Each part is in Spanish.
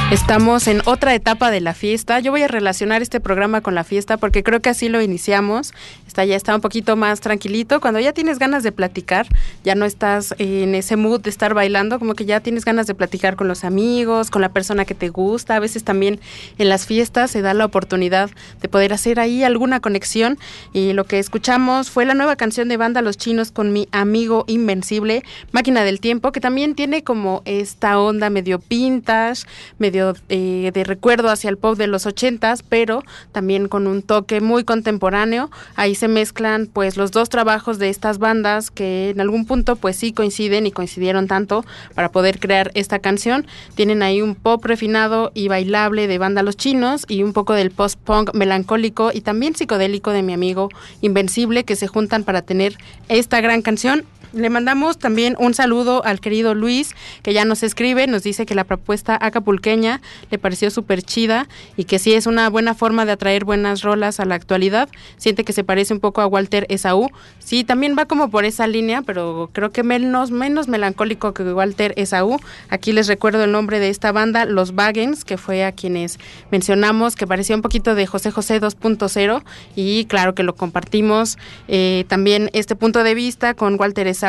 Estamos en otra etapa de la fiesta. Yo voy a relacionar este programa con la fiesta porque creo que así lo iniciamos. Ya está un poquito más tranquilito. Cuando ya tienes ganas de platicar, ya no estás en ese mood de estar bailando, como que ya tienes ganas de platicar con los amigos, con la persona que te gusta. A veces también en las fiestas se da la oportunidad de poder hacer ahí alguna conexión. Y lo que escuchamos fue la nueva canción de Banda Los Chinos con Mi Amigo Invencible, Máquina del Tiempo, que también tiene como esta onda medio vintage, medio de recuerdo hacia el pop de los 80s, pero también con un toque muy contemporáneo. Ahí se mezclan pues los dos trabajos de estas bandas que en algún punto pues sí coinciden y coincidieron tanto para poder crear esta canción. Tienen ahí un pop refinado y bailable de Banda Los Chinos y un poco del post-punk melancólico y también psicodélico de Mi Amigo Invencible, que se juntan para tener esta gran canción. Le mandamos también un saludo al querido Luis, que ya nos escribe, nos dice que la propuesta acapulqueña le pareció súper chida y que sí es una buena forma de atraer buenas rolas a la actualidad. Siente que se parece un poco a Walter Esaú. Sí, también va como por esa línea, pero creo que menos melancólico que Walter Esaú. Aquí les recuerdo el nombre de esta banda, Los Wagens, que fue a quienes mencionamos, que parecía un poquito de José José 2.0, y claro que lo compartimos. También este punto de vista con Walter Esaú,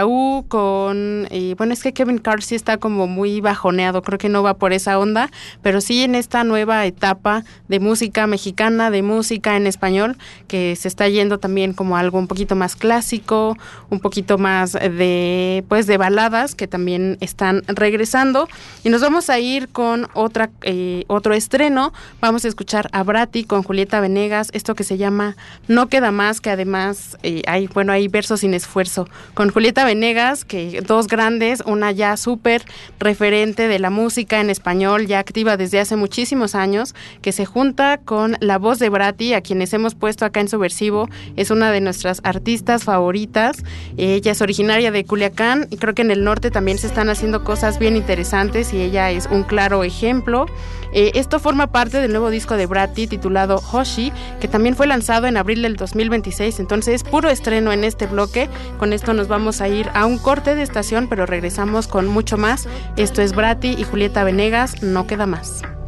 con bueno, es que Kevin Carr sí está como muy bajoneado, creo que no va por esa onda, pero sí en esta nueva etapa de música mexicana, de música en español, que se está yendo también como algo un poquito más clásico, un poquito más de baladas que también están regresando. Y nos vamos a ir con otro estreno. Vamos a escuchar a Bratti con Julieta Venegas, esto que se llama No Queda Más, que además hay versos sin esfuerzo con Julieta Venegas, que dos grandes, una ya súper referente de la música en español, ya activa desde hace muchísimos años, que se junta con la voz de Bratti, a quienes hemos puesto acá en Subversivo. Es una de nuestras artistas favoritas. Ella es originaria de Culiacán y creo que en el norte también se están haciendo cosas bien interesantes y ella es un claro ejemplo. Esto forma parte del nuevo disco de Bratti titulado Hoshi, que también fue lanzado en abril del 2026, entonces puro estreno en este bloque. Con esto nos vamos a ir a un corte de estación, pero regresamos con mucho más. Esto es Bratti y Julieta Venegas, No Queda Más.